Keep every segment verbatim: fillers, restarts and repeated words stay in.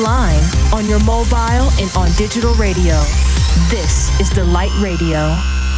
online, on your mobile, and on digital radio. This is Delight Radio.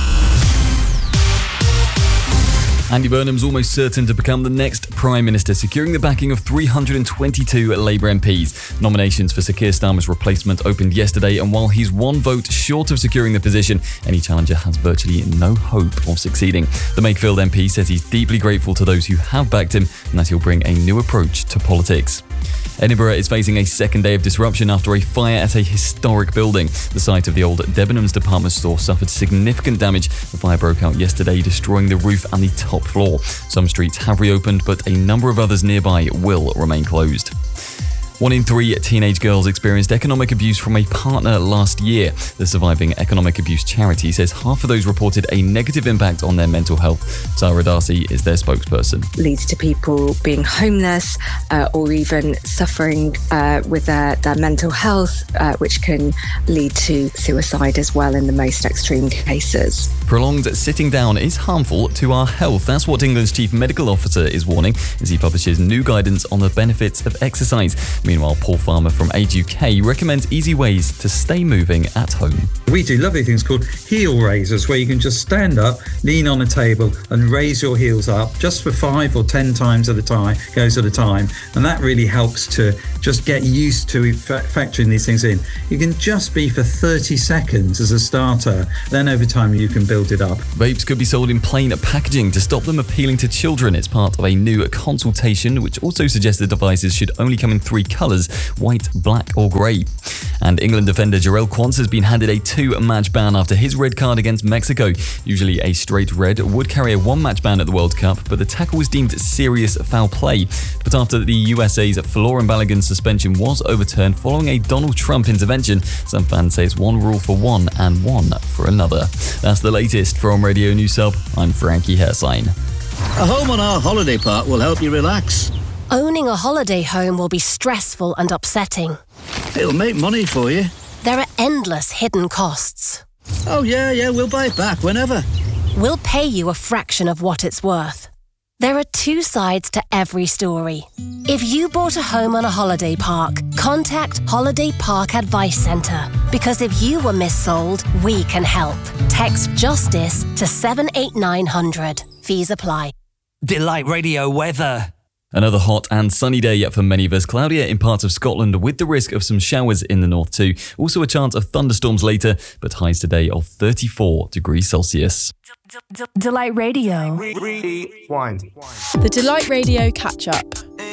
Andy Burnham's almost certain to become the next Prime Minister, securing the backing of three hundred twenty-two Labour M Ps. Nominations for Sir Keir Starmer's replacement opened yesterday, and while he's one vote short of securing the position, any challenger has virtually no hope of succeeding. The Makefield M P says he's deeply grateful to those who have backed him and that he'll bring a new approach to politics. Edinburgh is facing a second day of disruption after a fire at a historic building. The site of the old Debenhams department store suffered significant damage. The fire broke out yesterday, destroying the roof and the top floor. Some streets have reopened, but a number of others nearby will remain closed. One in three teenage girls experienced economic abuse from a partner last year. The Surviving Economic Abuse charity says half of those reported a negative impact on their mental health. Sarah Darcy is their spokesperson. Leads to people being homeless uh, or even suffering uh, with their, their mental health, uh, which can lead to suicide as well in the most extreme cases. Prolonged sitting down is harmful to our health. That's what England's chief medical officer is warning as he publishes new guidance on the benefits of exercise. Meanwhile, Paul Farmer from Age U K recommends easy ways to stay moving at home. We do lovely things called heel raisers, where you can just stand up, lean on a table and raise your heels up just for five or ten times at a time, goes at a time. And that really helps to just get used to factoring these things in. You can just be for thirty seconds as a starter. Then over time you can build it up. Vapes could be sold in plain packaging to stop them appealing to children. It's part of a new consultation which also suggests the devices should only come in three colours: white, black or grey. And England defender Jarell Quance has been handed a two-match ban after his red card against Mexico. Usually a straight red would carry a one-match ban at the World Cup, but the tackle was deemed serious foul play. But after the U S A's Folarin Balogun's suspension was overturned following a Donald Trump intervention, some fans say it's one rule for one and one for another. That's the latest from Radio News Hub. I'm Frankie Hersign. A home on our holiday park will help you relax. Owning a holiday home will be stressful and upsetting. It'll make money for you. There are endless hidden costs. Oh yeah, yeah, we'll buy it back whenever. We'll pay you a fraction of what it's worth. There are two sides to every story. If you bought a home on a holiday park, contact Holiday Park Advice Centre. Because if you were missold, we can help. Text JUSTICE to seven eight nine hundred. Fees apply. Delight Radio weather. Another hot and sunny day for many of us. Cloudier in parts of Scotland with the risk of some showers in the north too. Also a chance of thunderstorms later, but highs today of thirty-four degrees Celsius. Delight Radio. Rewind. The Delight Radio catch-up.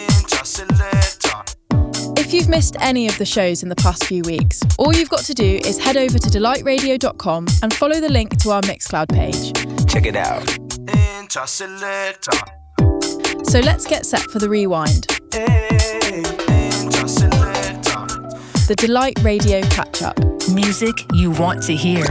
If you've missed any of the shows in the past few weeks, all you've got to do is head over to delight radio dot com and follow the link to our Mixcloud page. Check it out. So let's get set for the rewind. The Delight Radio catch-up. Music you want to hear.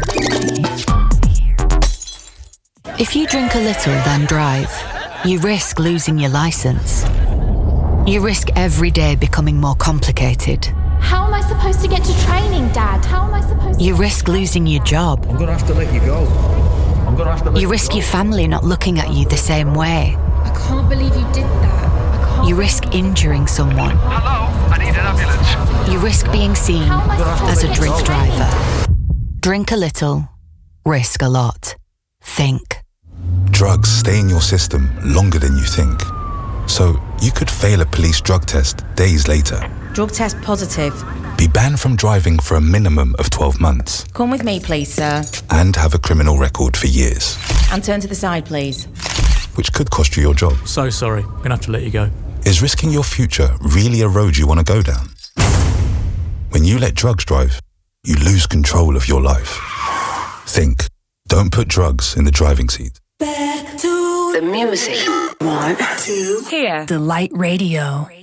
If you drink a little, then drive, you risk losing your licence. You risk every day becoming more complicated. How am I supposed to get to training, Dad? How am I supposed to... You risk losing your job. I'm gonna have to let you go. I'm gonna have to let you risk your family not looking at you the same way. I can't believe you did that. You risk injuring someone. Hello, I need an ambulance. You risk being seen as a drink driver. Drink a little, risk a lot. Think. Drugs stay in your system longer than you think. So you could fail a police drug test days later. Drug test positive. Be banned from driving for a minimum of twelve months. Come with me, please, sir. And have a criminal record for years. And turn to the side, please. Which could cost you your job. So sorry, I'm gonna have to let you go. Is risking your future really a road you want to go down? When you let drugs drive, you lose control of your life. Think. Don't put drugs in the driving seat. Back to the music. One, two, here. Delight Radio.